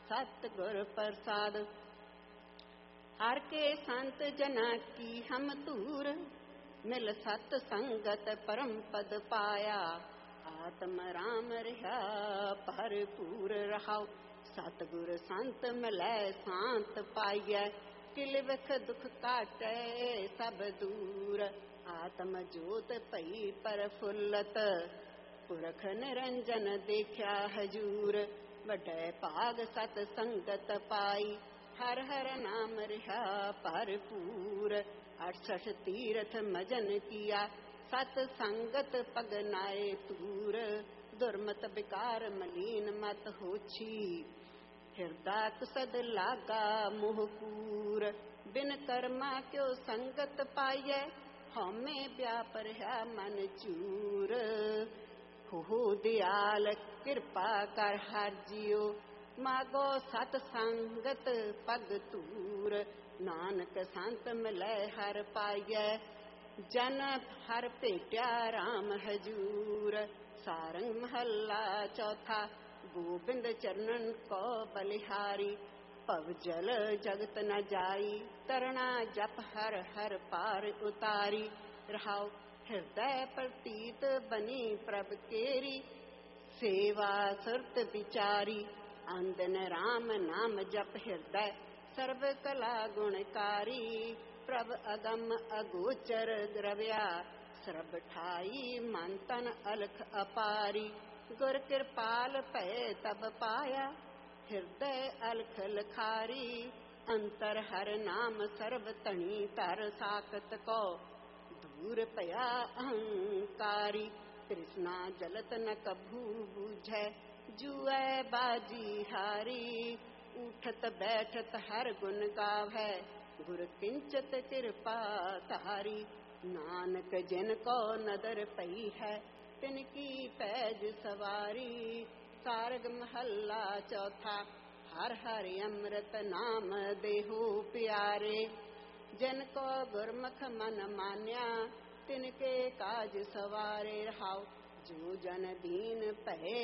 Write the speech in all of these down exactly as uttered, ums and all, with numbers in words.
सतगुर प्रसाद। हर के संत जना की हम तूर, मिल सत संगत परम पद पाया। आत्म राम रहा भरपूर रहाओ, सतगुर संत मिलै शांत पाइयै। किल विख दुख काटै सब दूर, आत्म जोत भई प्रफुल्लत। पुरख निरंजन देखा हजूर, वडै भाग सत संगत पाई। हर हर नाम रहा भरपूर, अड़सठ तीरथ मजन किया। सत संगत पगनाए तूर, दुर्मत विकार मलीन मत होछी। हृदय कुसद लागा मोहपूर, बिन कर्मा क्यों संगत पाइयै। हमें व्यापर है मन चूर, हो दयाल कृपा कर हर जियो। मागो सत संगत पग तूर, नानक संत मिलै हर पाइयै। जन हर भेट्या राम हजूर, सारंग महला चौथा। गोबिंद चरणन को बलिहारी, भव जल जगत न जाई। तरना जप हर हर पार उतारी, रहाओ हृदय प्रतीत बनी प्रभ केरी। सेवा सुरत विचारी, अंदन राम नाम जप हृदय। सर्व कला गुणकारी, प्रभ अगम अगोचर द्रव्या। सरब ठाई मन तन अलख अपारी, गुर कृपाल भय तब पाया। हृदय अलख लखारी, अंतर हर नाम सर्ब तनी धर साकत को। दूर पया अहंकारी, तृष्णा जलत न कभू बूझै। जुए बाजी हारी, उठत बैठत हर गुण गावै। गुर किंचत कृपा तारी, नानक जिन को नदर पई है। तिनकी पैज सवारी, सारग महला चौथा। हर हर अमृत नाम देहु प्यारे। जिन को गुरमुख मन मान्या, तिनके काज सवारे। रहाओ जो जन दीन पै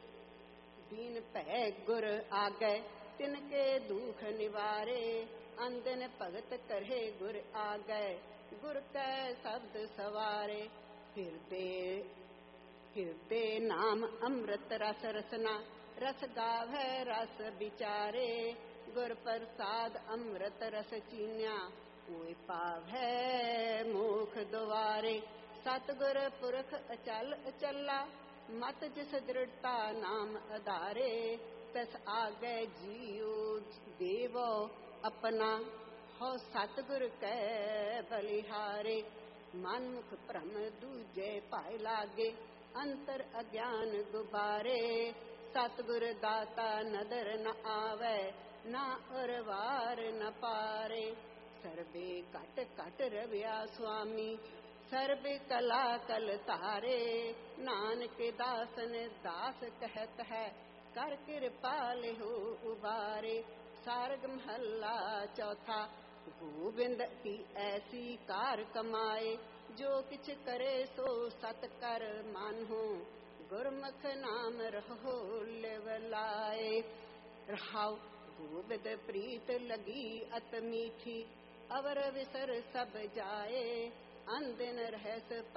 दीन पै गुर आगे, तिनके दुख निवारे। अंदिन भगत करे गुर आगे, गुर कै शब्द सवारे। हृदय हृदय नाम अमृत रस रसना, रस गावै रस विचारे। गुर प्रसाद अमृत रस चीन्या, कोई पावै मुख द्वारे। सतगुर पुरख अचल अचला, मत जिस दृढ़ता नाम आधारे। तस आगे जियो देवो अपना, हो सतगुर कै बलिहारे। मन मुख भ्रम दूजे पाए लागे, अंतर अज्ञान गुबारे। सतगुर दाता नदर न आवे, ना उरवार न पारे। सर्वे कट कट रव्या स्वामी, सर्वे कला कल तारे। नानक दासन दास कहत है, कर कृपा लेहो उबारे। सारग महला चौथा। गोविंद की ऐसी कार कमाए, जो किछ करे सो सत कर मानहु। गुरमुख नाम रहो लेवलाए, रहाओ गोविंद प्रीत लगी अत मीठी। अवर विसर सब जाए, अंदिन रहस